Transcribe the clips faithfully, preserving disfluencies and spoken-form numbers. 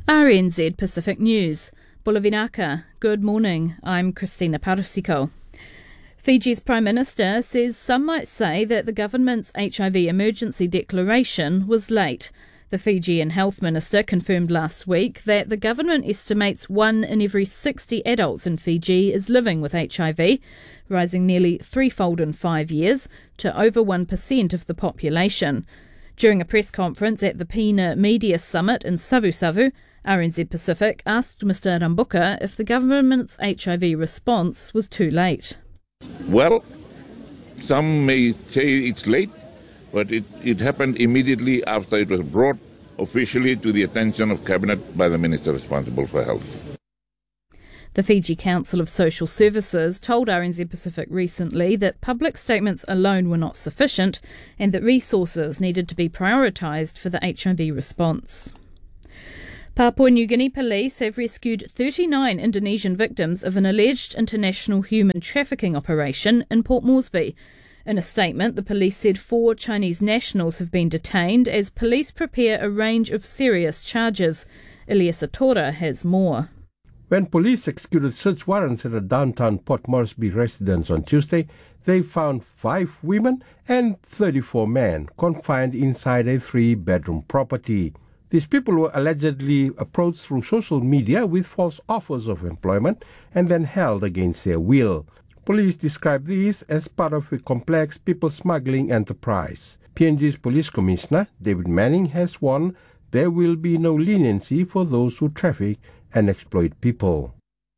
R N Z Pacific News. Bulavinaka. Good morning. I'm Christina Parasiko. Fiji's Prime Minister says some might say that the government's H I V emergency declaration was late. The Fijian Health Minister confirmed last week that the government estimates one in every sixty adults in Fiji is living with H I V, rising nearly threefold in five years to over one percent of the population. During a press conference at the PINA Media Summit in Savusavu, R N Z Pacific asked Mister Rambuka if the government's H I V response was too late. Well, some may say it's late, but it, it happened immediately after it was brought officially to the attention of Cabinet by the Minister responsible for health. The Fiji Council of Social Services told R N Z Pacific recently that public statements alone were not sufficient and that resources needed to be prioritised for the H I V response. Papua New Guinea police have rescued thirty-nine Indonesian victims of an alleged international human trafficking operation in Port Moresby. In a statement, the police said four Chinese nationals have been detained as police prepare a range of serious charges. Elias Atora has more. When police executed search warrants at a downtown Port Moresby residence on Tuesday, they found five women and thirty-four men confined inside a three-bedroom property. These people were allegedly approached through social media with false offers of employment and then held against their will. Police described these as part of a complex people smuggling enterprise. P N G's Police Commissioner, David Manning, has warned there will be no leniency for those who traffic and exploit people.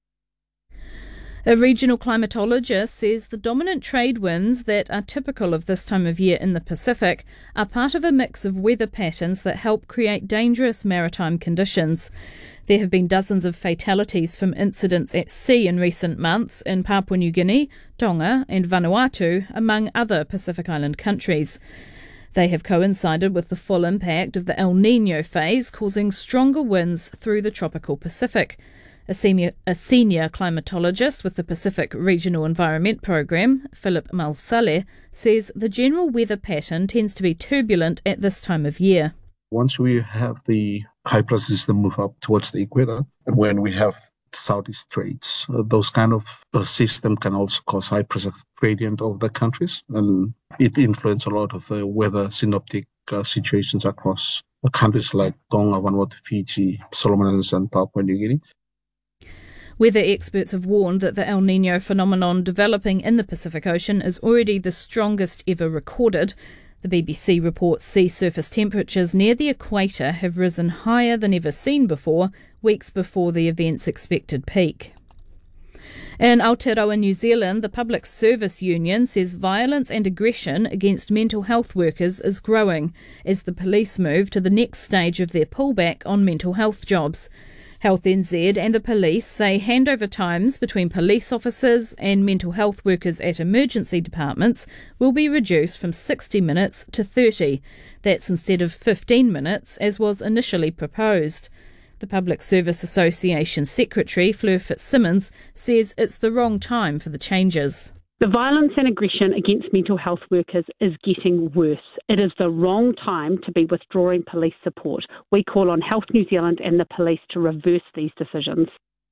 A regional climatologist says the dominant trade winds that are typical of this time of year in the Pacific are part of a mix of weather patterns that help create dangerous maritime conditions. There have been dozens of fatalities from incidents at sea in recent months in Papua New Guinea, Tonga and Vanuatu, among other Pacific Island countries. They have coincided with the full impact of the El Niño phase, causing stronger winds through the tropical Pacific. A senior, a senior climatologist with the Pacific Regional Environment Program, Philip Malsale, says the general weather pattern tends to be turbulent at this time of year. Once we have the high pressure system move up towards the equator, and when we have southeast trades, uh, those kind of uh, system can also cause high pressure gradient over the countries, and it influences a lot of the weather synoptic uh, situations across uh, countries like Tonga, Vanuatu, Fiji, Solomon Islands, and Papua New Guinea. Weather experts have warned that the El Niño phenomenon developing in the Pacific Ocean is already the strongest ever recorded. The B B C reports sea surface temperatures near the equator have risen higher than ever seen before, weeks before the event's expected peak. In Aotearoa, New Zealand, the Public Service Union says violence and aggression against mental health workers is growing as the police move to the next stage of their pullback on mental health jobs. Health N Z and the police say handover times between police officers and mental health workers at emergency departments will be reduced from sixty minutes to thirty. That's instead of fifteen minutes, as was initially proposed. The Public Service Association Secretary, Fleur Fitzsimmons, says it's the wrong time for the changes. The violence and aggression against mental health workers is getting worse. It is the wrong time to be withdrawing police support. We call on Health New Zealand and the police to reverse these decisions.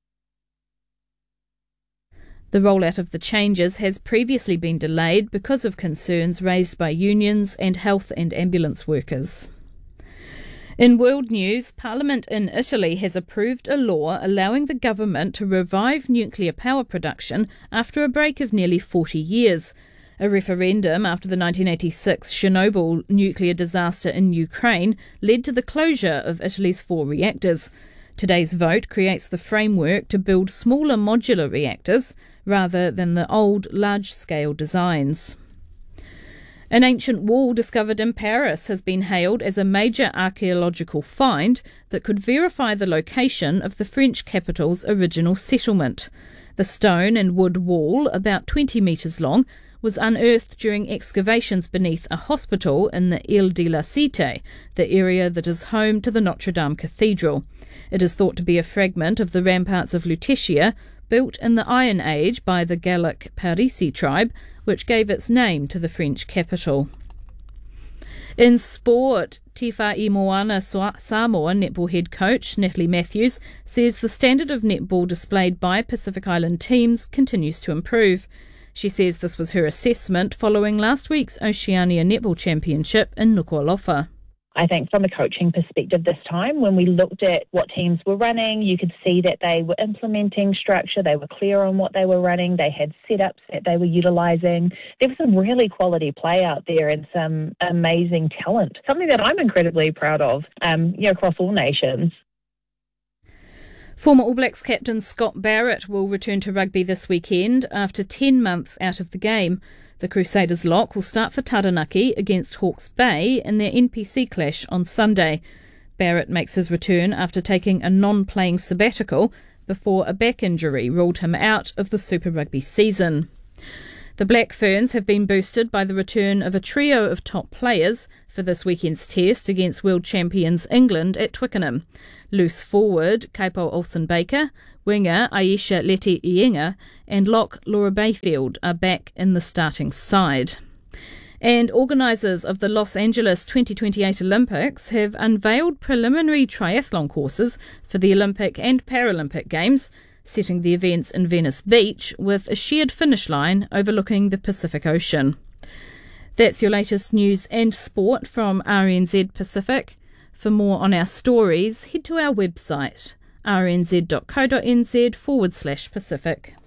The rollout of the changes has previously been delayed because of concerns raised by unions and health and ambulance workers. In world news, Parliament in Italy has approved a law allowing the government to revive nuclear power production after a break of nearly forty years. A referendum after the nineteen eighty-six Chernobyl nuclear disaster in Ukraine led to the closure of Italy's four reactors. Today's vote creates the framework to build smaller modular reactors rather than the old large-scale designs. An ancient wall discovered in Paris has been hailed as a major archaeological find that could verify the location of the French capital's original settlement. The stone and wood wall, about twenty metres long, was unearthed during excavations beneath a hospital in the Ile de la Cité, the area that is home to the Notre Dame Cathedral. It is thought to be a fragment of the ramparts of Lutetia, built in the Iron Age by the Gallic Parisi tribe, which gave its name to the French capital. In sport, Te Whai Moana Samoa netball head coach Natalie Matthews says the standard of netball displayed by Pacific Island teams continues to improve. She says this was her assessment following last week's Oceania Netball Championship in Nuku'alofa. I think from a coaching perspective this time, when we looked at what teams were running, you could see that they were implementing structure, they were clear on what they were running, they had setups that they were utilising. There was some really quality play out there and some amazing talent, something that I'm incredibly proud of, um, you know, across all nations. Former All Blacks captain Scott Barrett will return to rugby this weekend after ten months out of the game. The Crusaders lock will start for Taranaki against Hawke's Bay in their N P C clash on Sunday. Barrett makes his return after taking a non-playing sabbatical before a back injury ruled him out of the Super Rugby season. The Black Ferns have been boosted by the return of a trio of top players for this weekend's test against world champions England at Twickenham. Loose forward Kaipo Olsen-Baker, winger Aisha Leti-Ienga and lock Laura Bayfield are back in the starting side. And organisers of the Los Angeles twenty twenty-eight Olympics have unveiled preliminary triathlon courses for the Olympic and Paralympic Games, setting the events in Venice Beach with a shared finish line overlooking the Pacific Ocean. That's your latest news and sport from R N Z Pacific. For more on our stories, head to our website, rnz.co.nz forward slash Pacific.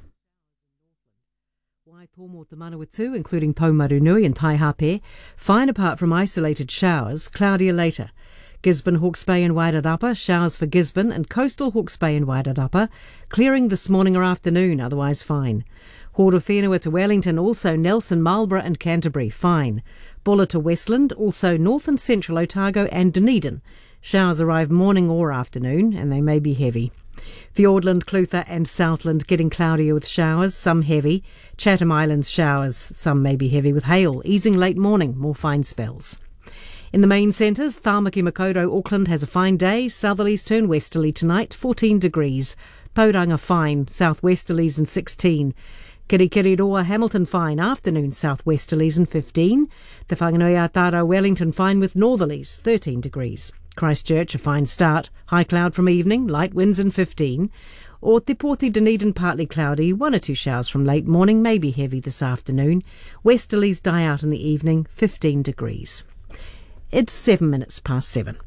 Waitomo Te Manawatu, including Taumarunui and Taihape, fine apart from isolated showers, cloudier later. Gisborne, Hawke's Bay and Wairarapa, showers for Gisborne and coastal Hawke's Bay and Wairarapa, clearing this morning or afternoon, otherwise fine. Horowhenua to Wellington, also Nelson, Marlborough and Canterbury, fine. Bulla to Westland, also north and central Otago and Dunedin. Showers arrive morning or afternoon, and they may be heavy. Fiordland, Clutha and Southland getting cloudier with showers, some heavy. Chatham Islands showers, some may be heavy with hail, easing late morning, more fine spells. In the main centres, Tāmaki Makaurau, Auckland has a fine day, southerlies turn westerly tonight, fourteen degrees. Tauranga fine, southwesterlies and sixteen. Kirikiriroa, Hamilton fine, afternoon southwesterlies and fifteen. Te Whanganui-a-Tara, Wellington fine with northerlies, thirteen degrees. Christchurch a fine start, high cloud from evening, light winds and fifteen. Or Te Poti, Dunedin partly cloudy, one or two showers from late morning, maybe heavy this afternoon. Westerlies die out in the evening, fifteen degrees. It's seven minutes past seven.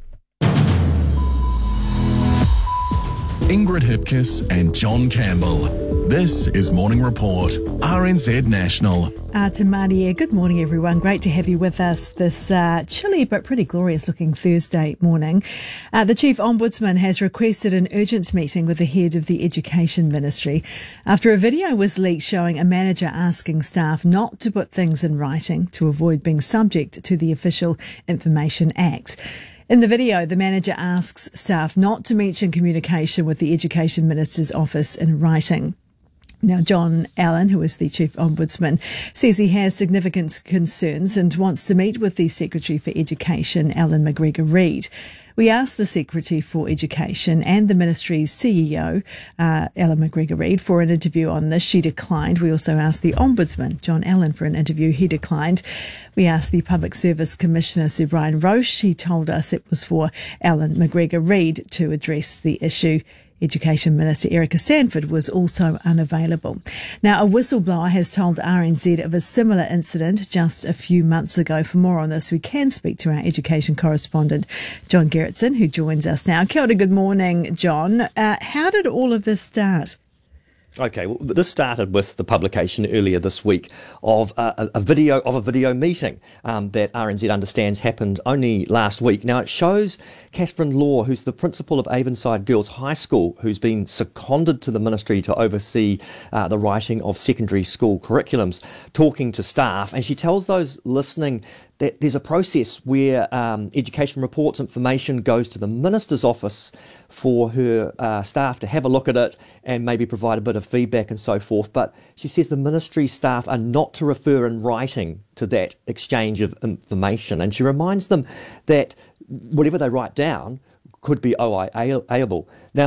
Ingrid Hipkiss and John Campbell. This is Morning Report, R N Z National. Uh, Tamani, good morning everyone. Great to have you with us this uh, chilly but pretty glorious looking Thursday morning. Uh, the Chief Ombudsman has requested an urgent meeting with the head of the Education Ministry after a video was leaked showing a manager asking staff not to put things in writing to avoid being subject to the Official Information Act. In the video, the manager asks staff not to mention communication with the Education Minister's office in writing. Now, John Allen, who is the Chief Ombudsman, says he has significant concerns and wants to meet with the Secretary for Education, Ellen McGregor-Reid. We asked the Secretary for Education and the Ministry's C E O, uh, Ellen McGregor-Reid, for an interview on this. She declined. We also asked the Ombudsman, John Allen, for an interview. He declined. We asked the Public Service Commissioner, Sir Brian Roche. He told us it was for Ellen McGregor-Reid to address the issue. Education Minister Erica Stanford was also unavailable. Now, a whistleblower has told R N Z of a similar incident just a few months ago. For more on this, we can speak to our education correspondent, John Gerritsen, who joins us now. Kia ora, good morning, John. Uh, how did all of this start? Okay, well, this started with the publication earlier this week of a, a video of a video meeting um, that R N Z understands happened only last week. Now, it shows Catherine Law, who's the principal of Avonside Girls High School, who's been seconded to the ministry to oversee uh, the writing of secondary school curriculums, talking to staff, and she tells those listening that there's a process where um, education reports information goes to the minister's office for her uh, staff to have a look at it and maybe provide a bit of feedback and so forth. But she says the ministry staff are not to refer in writing to that exchange of information. And she reminds them that whatever they write down could be O I A-able. Now,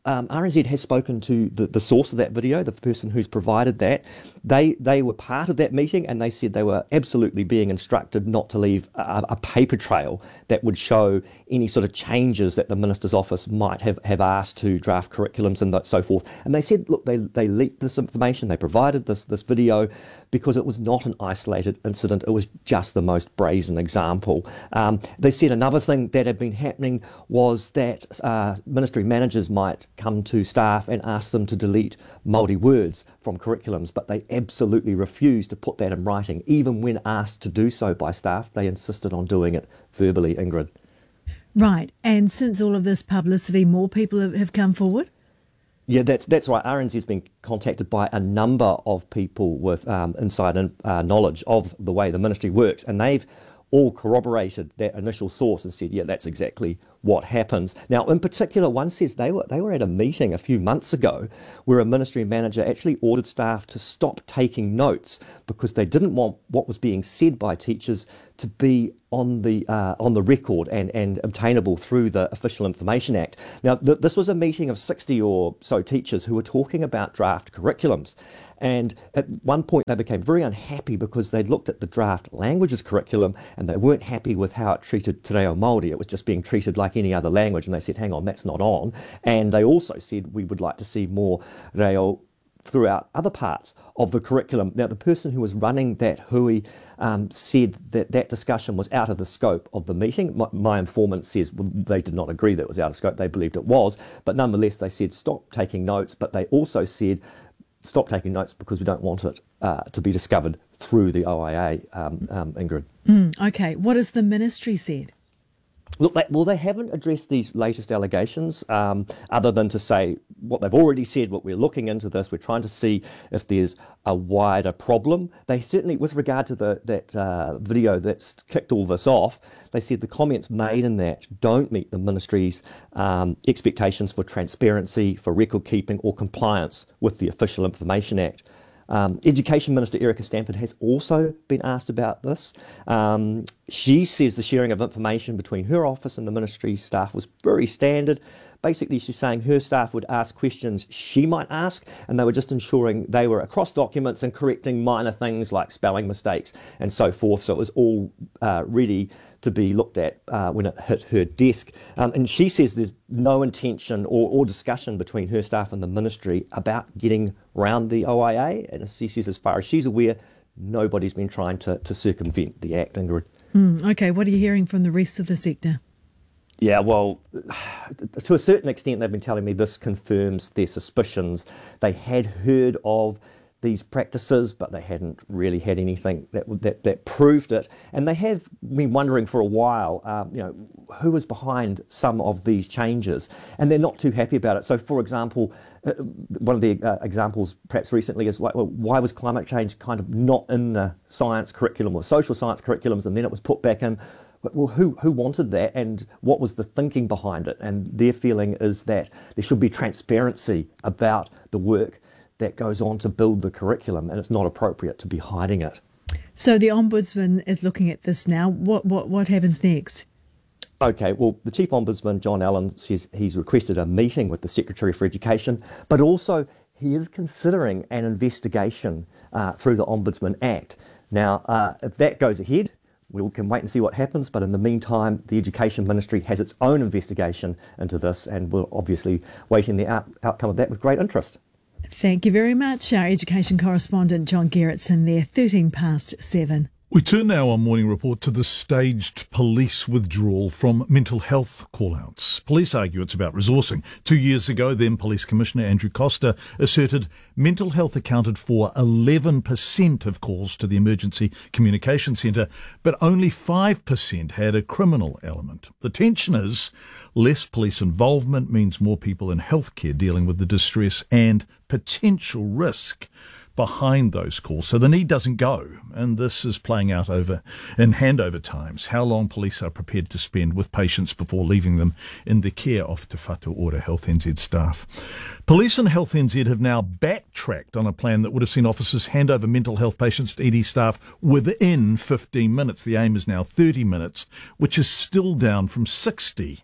um, R N Z has spoken to the, the source of that video, the person who's provided that. They they were part of that meeting, and they said they were absolutely being instructed not to leave a, a paper trail that would show any sort of changes that the Minister's office might have, have asked to draft curriculums and so forth. And they said, look, they, they leaked this information, they provided this, this video because it was not an isolated incident, it was just the most brazen example. Um, they said another thing that had been happening was that uh, ministry managers might come to staff and ask them to delete Māori words from curriculums, but they absolutely refused to put that in writing. Even when asked to do so by staff, they insisted on doing it verbally, Ingrid. Right, and since all of this publicity, more people have, have come forward? Yeah, that's that's right. R N Z has been contacted by a number of people with um, inside uh, knowledge of the way the ministry works, and they've all corroborated that initial source and said, yeah, that's exactly what happens. Now, in particular, one says they were they were at a meeting a few months ago where a ministry manager actually ordered staff to stop taking notes because they didn't want what was being said by teachers to be on the uh, on the record and, and obtainable through the Official Information Act. Now, th- this was a meeting of sixty or so teachers who were talking about draft curriculums. And at one point they became very unhappy because they'd looked at the draft languages curriculum and they weren't happy with how it treated Te Reo Māori. It was just being treated like any other language. And they said, hang on, that's not on. And they also said, we would like to see more reo throughout other parts of the curriculum. Now, the person who was running that hui um, said that that discussion was out of the scope of the meeting. My, my informant says well, they did not agree that it was out of scope. They believed it was. But nonetheless, they said stop taking notes. But they also said stop taking notes because we don't want it uh, to be discovered through the O I A, um, um, Ingrid. Mm, okay, what has the ministry said? Look, they, well, they haven't addressed these latest allegations um, other than to say what they've already said, what we're looking into this, we're trying to see if there's a wider problem. They certainly, with regard to the, that uh, video that's kicked all this off, they said the comments made in that don't meet the ministry's um, expectations for transparency, for record keeping or compliance with the Official Information Act. Um, Education Minister Erica Stanford has also been asked about this. Um, she says the sharing of information between her office and the ministry staff was very standard. Basically, she's saying her staff would ask questions she might ask, and they were just ensuring they were across documents and correcting minor things like spelling mistakes and so forth. So it was all uh, ready to be looked at uh, when it hit her desk. Um, and she says there's no intention or, or discussion between her staff and the ministry about getting round the O I A. And she says, as far as she's aware, nobody's been trying to, to circumvent the Act, Ingrid. Mm, okay, what are you hearing from the rest of the sector? Yeah, well, to a certain extent, they've been telling me this confirms their suspicions. They had heard of these practices, but they hadn't really had anything that that, that proved it. And they have been wondering for a while, um, you know, who was behind some of these changes, and they're not too happy about it. So, for example, uh, one of the uh, examples perhaps recently is like, well, why was climate change kind of not in the science curriculum or social science curriculums, and then it was put back in? Well, who who wanted that, and what was the thinking behind it? And their feeling is that there should be transparency about the work that goes on to build the curriculum, and it's not appropriate to be hiding it. So the Ombudsman is looking at this now. What what what happens next? Okay, well, the Chief Ombudsman, John Allen, says he's requested a meeting with the Secretary for Education, but also he is considering an investigation uh, through the Ombudsman Act. Now, uh, if that goes ahead, we can wait and see what happens, but in the meantime, the Education Ministry has its own investigation into this, and we're obviously waiting the out- outcome of that with great interest. Thank you very much. Our education correspondent, John Gerritsen there, thirteen past seven. We turn now on Morning Report to the staged police withdrawal from mental health call-outs. Police argue it's about resourcing. Two years ago, then Police Commissioner Andrew Costa asserted mental health accounted for eleven percent of calls to the Emergency Communication Centre, but only five percent had a criminal element. The tension is less police involvement means more people in healthcare dealing with the distress and potential risk behind those calls. So the need doesn't go, and this is playing out over in handover times, how long police are prepared to spend with patients before leaving them in the care of Te Whatu Ora Health N Z staff. Police and Health N Z have now backtracked on a plan that would have seen officers hand over mental health patients to E D staff within fifteen minutes. The aim is now thirty minutes, which is still down from sixty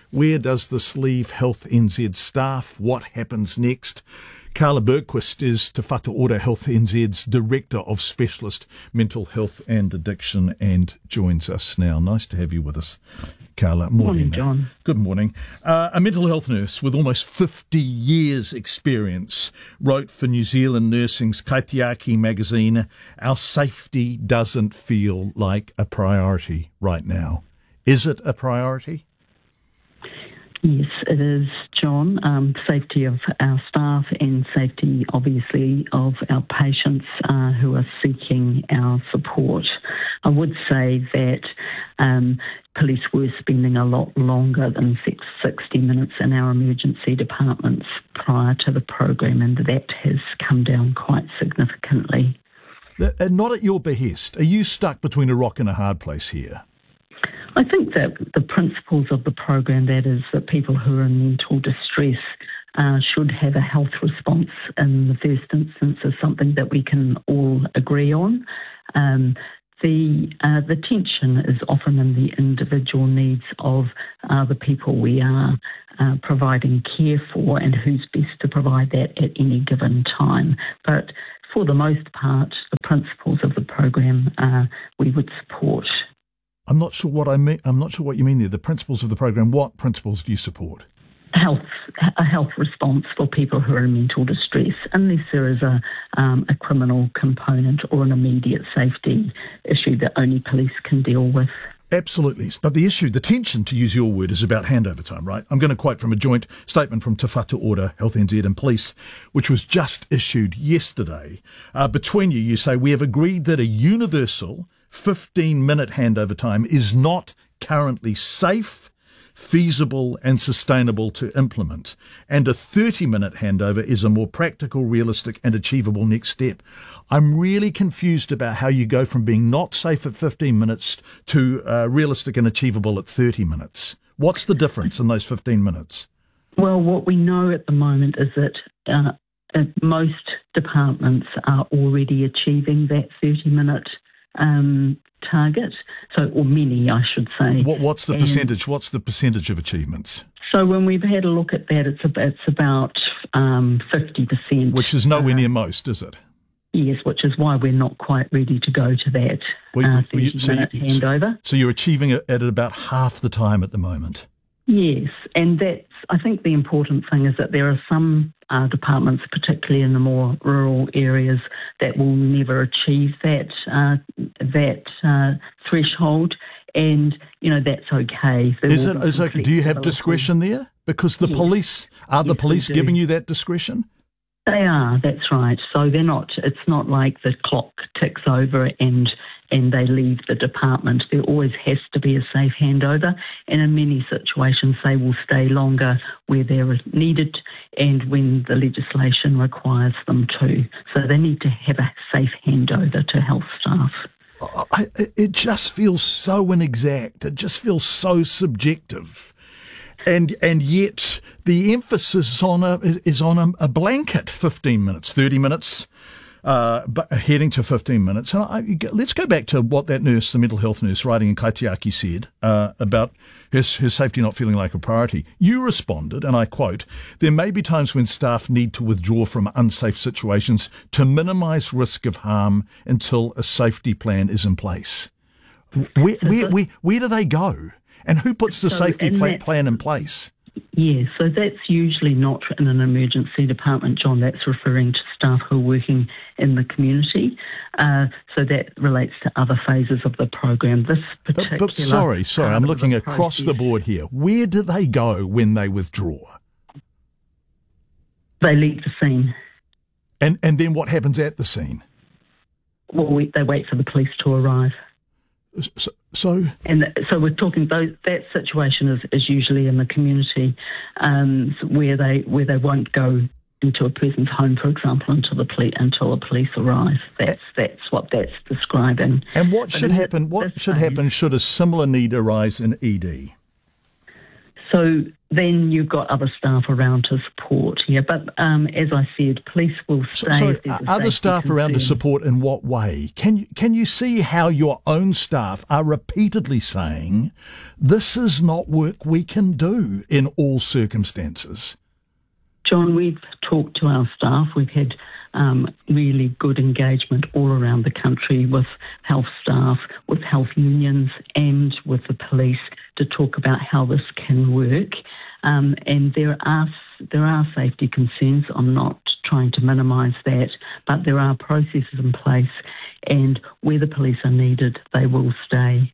Where does this leave Health N Z staff? What happens next? Carla Bergquist is Te Whatu Ora Health N Z's Director of Specialist Mental Health and Addiction and joins us now. Nice to have you with us, Carla. Morning, morning John. Good morning. Uh, a mental health nurse with almost fifty years experience wrote for New Zealand Nursing's Kaitiaki magazine, "Our safety doesn't feel like a priority right now." Is it a priority? Yes, it is, John. Um, safety of our staff and safety, obviously, of our patients uh, who are seeking our support. I would say that um, police were spending a lot longer than sixty minutes in our emergency departments prior to the program, and that has come down quite significantly. And not at your behest. Are you stuck between a rock and a hard place here? I think that the principles of the program, that is, that people who are in mental distress uh, should have a health response in the first instance, is something that we can all agree on. Um, the uh, the tension is often in the individual needs of uh, the people we are uh, providing care for and who's best to provide that at any given time. But for the most part, the principles of the program uh, we would support. I'm not sure what I mean. I'm not sure what you mean there. The principles of the program. What principles do you support? Health, a health response for people who are in mental distress, unless there is a um, a criminal component or an immediate safety issue that only police can deal with. Absolutely. But the issue, the tension, to use your word, is about handover time, right? I'm going to quote from a joint statement from Te Whatu Ora, Health N Z and Police, which was just issued yesterday. Uh, between you, you say, we have agreed that a universal fifteen-minute handover time is not currently safe, feasible and sustainable to implement, and a thirty-minute handover is a more practical, realistic and achievable next step. I'm really confused about how you go from being not safe at fifteen minutes to uh, realistic and achievable at thirty minutes. What's the difference in those fifteen minutes? Well, what we know at the moment is that uh, uh, most departments are already achieving that thirty-minute Um, target, so or many, I should say. What, what's the and percentage? What's the percentage of achievements? So when we've had a look at that, it's about, it's about um, fifty percent, which is nowhere uh, near most, is it? Yes, which is why we're not quite ready to go to that well, uh, well, you, so thirty-minute you, handover. So you're achieving it at about half the time at the moment. Yes, and that's, I think the important thing is that there are some uh, departments, particularly in the more rural areas, that will never achieve that uh, that uh, threshold, and you know that's okay. There is it? Is okay? Do you have discretion there? Because the yes. police are the yes, police giving you that discretion? They are. That's right. So they're not. It's not like the clock ticks over and. and they leave the department. There always has to be a safe handover, and in many situations they will stay longer where they're needed and when the legislation requires them to. So they need to have a safe handover to health staff. I, it just feels so inexact. It just feels so subjective. And and yet the emphasis on a, is on a, a blanket, fifteen minutes, thirty minutes, Uh, but heading to fifteen minutes. And I, let's go back to what that nurse, the mental health nurse writing in Kaitiaki, said uh, about her, her safety not feeling like a priority. You responded, and I quote, "There may be times when staff need to withdraw from unsafe situations to minimise risk of harm until a safety plan is in place." Where, where, where, where do they go? And who puts the so safety plan, that- plan in place? Yeah, so that's usually not in an emergency department, John. That's referring to staff who are working in the community. Uh, so that relates to other phases of the program. This particular But, but sorry, sorry, I'm looking the across process, the board here. Where do they go when they withdraw? They leave the scene. And and then what happens at the scene? Well, we, they wait for the police to arrive. So, so and so we're talking those, that situation is, is usually in the community, um, where they where they won't go into a person's home, for example, until the police until the police arrive. That's that's what that's describing. And what but should happen? What should phase, happen should a similar need arise in E D? So then you've got other staff around to support. Yeah, but um, as I said, police will stay. So, if there's a other safety staff concern. around to support in what way? Can you, can you see how your own staff are repeatedly saying, this is not work we can do in all circumstances? John, we've talked to our staff. We've had um, really good engagement all around the country with health staff, with health unions and with the police to talk about how this can work. Um, and there are there are safety concerns. I'm not trying to minimise that, but there are processes in place, and where the police are needed, they will stay.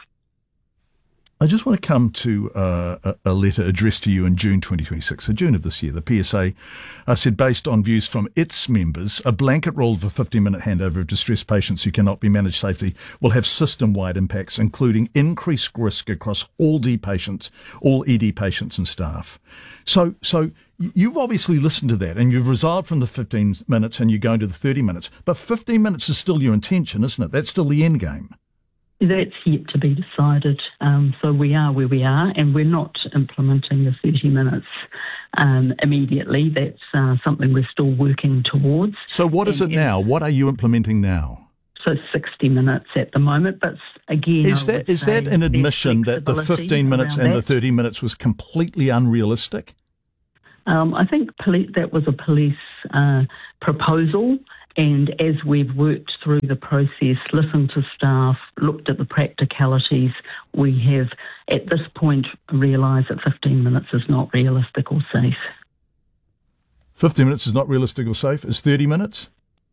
I just want to come to uh, a, a letter addressed to you in June twenty twenty-six, so June of this year. The P S A uh, said, based on views from its members, a blanket rule of a fifteen-minute handover of distressed patients who cannot be managed safely will have system-wide impacts, including increased risk across all D patients, all E D patients and staff. So, so you've obviously listened to that, and you've resolved from the fifteen minutes and you're going to the thirty minutes. But fifteen minutes is still your intention, isn't it? That's still the end game. That's yet to be decided. Um, so we are where we are, and we're not implementing the thirty minutes um, immediately. That's uh, something we're still working towards. So what is and, it now? What are you implementing now? So sixty minutes at the moment, but again... Is that is that an admission that the fifteen minutes and that. the thirty minutes was completely unrealistic? Um, I think poli- that was a police uh, proposal. And as we've worked through the process, listened to staff, looked at the practicalities, we have at this point realised that fifteen minutes is not realistic or safe. fifteen minutes is not realistic or safe? Is thirty minutes?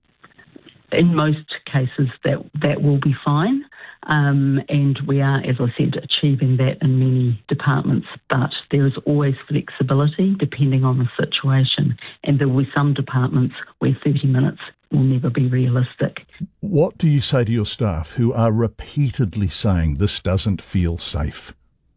In most cases, that that will be fine. Um, and we are, as I said, achieving that in many departments. But there is always flexibility depending on the situation. And there will be some departments where thirty minutes will never be realistic. What do you say to your staff who are repeatedly saying this doesn't feel safe?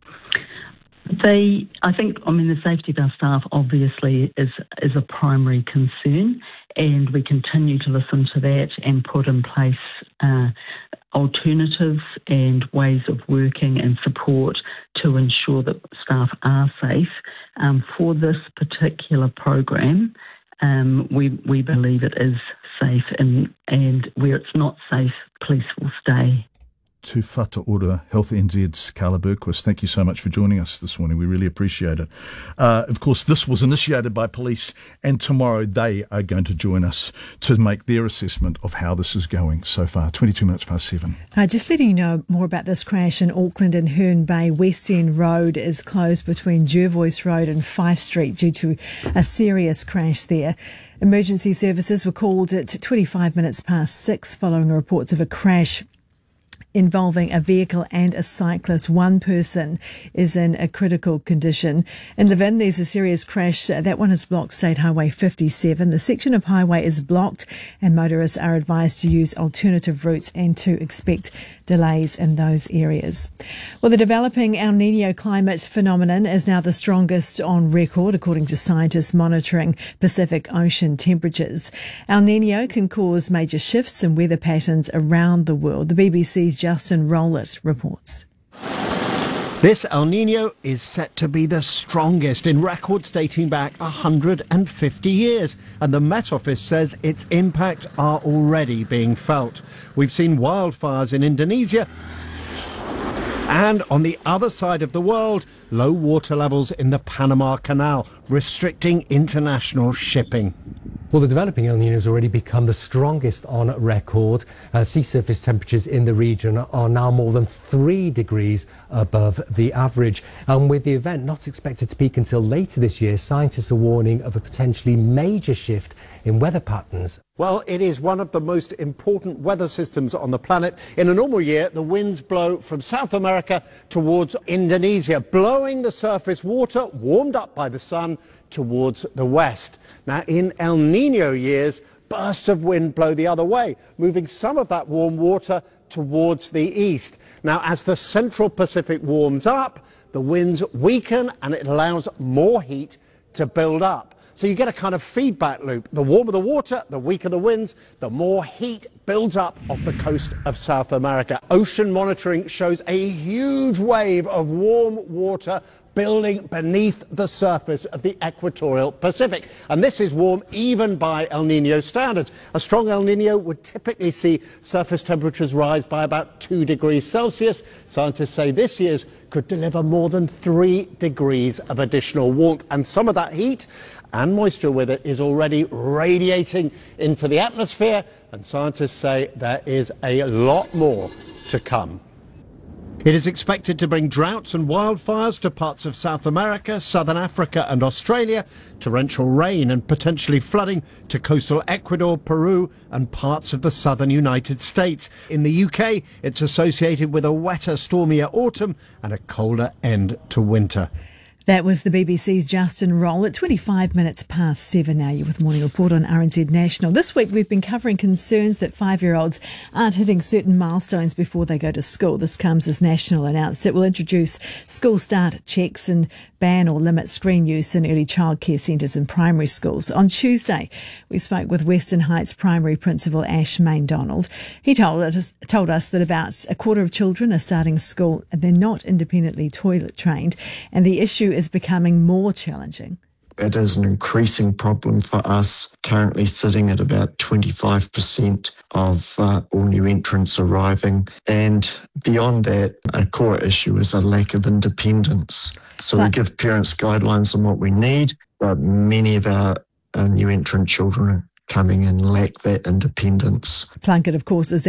They, I think, I mean, the safety of our staff obviously is is a primary concern, and we continue to listen to that and put in place uh, alternatives and ways of working and support to ensure that staff are safe. Um, for this particular program, um, we we believe it is safe, and, and where it's not safe, police will stay. To Whatu Ora Health N Z's Carla Bergquist, thank you so much for joining us this morning. We really appreciate it. Uh, of course, this was initiated by police, and tomorrow they are going to join us to make their assessment of how this is going so far. twenty-two minutes past seven. Uh, just letting you know more about this crash in Auckland and Herne Bay. West End Road is closed between Jervois Road and Fife Street due to a serious crash there. Emergency services were called at twenty-five minutes past six following reports of a crash involving a vehicle and a cyclist. One person is in a critical condition. In Levin, there's a serious crash. That one has blocked State Highway fifty-seven. The section of highway is blocked, and motorists are advised to use alternative routes and to expect delays in those areas. Well, the developing El Niño climate phenomenon is now the strongest on record, according to scientists monitoring Pacific Ocean temperatures. El Niño can cause major shifts in weather patterns around the world. The B B C's Justin Rowlett reports. This El Niño is set to be the strongest in records dating back one hundred fifty years, and the Met Office says its impact are already being felt. We've seen wildfires in Indonesia, and on the other side of the world, low water levels in the Panama Canal, restricting international shipping. Well, the developing El Niño has already become the strongest on record. Uh, sea surface temperatures in the region are now more than three degrees above the average. And with the event not expected to peak until later this year, scientists are warning of a potentially major shift in weather patterns. Well, it is one of the most important weather systems on the planet. In a normal year, the winds blow from South America towards Indonesia, blowing the surface water warmed up by the sun towards the west. Now, in El Niño years, bursts of wind blow the other way, moving some of that warm water towards the east. Now, as the central Pacific warms up, the winds weaken and it allows more heat to build up. So you get a kind of feedback loop. The warmer the water, the weaker the winds, the more heat builds up off the coast of South America. Ocean monitoring shows a huge wave of warm water building beneath the surface of the equatorial Pacific. And this is warm even by El Nino standards. A strong El Nino would typically see surface temperatures rise by about two degrees Celsius. Scientists say this year's could deliver more than three degrees of additional warmth. And some of that heat and moisture with it is already radiating into the atmosphere. And scientists say there is a lot more to come. It is expected to bring droughts and wildfires to parts of South America, Southern Africa and Australia, torrential rain and potentially flooding to coastal Ecuador, Peru and parts of the southern United States. In the U K, it's associated with a wetter, stormier autumn and a colder end to winter. That was the B B C's Justin Roll at twenty-five minutes past seven now. You're with Morning Report on R N Z National. This week we've been covering concerns that five-year-olds aren't hitting certain milestones before they go to school. This comes as National announced it will introduce school start checks and ban or limit screen use in early childcare centres and primary schools. On Tuesday, we spoke with Western Heights Primary Principal Ash Main-Donald. He told us, told us that about a quarter of children are starting school and they're not independently toilet trained, and the issue is becoming more challenging. It is an increasing problem for us, currently sitting at about twenty-five percent of uh, all new entrants arriving. And beyond that, a core issue is a lack of independence. So but, we give parents guidelines on what we need, but many of our, our new entrant children coming in lack that independence. Plunkett, of course, is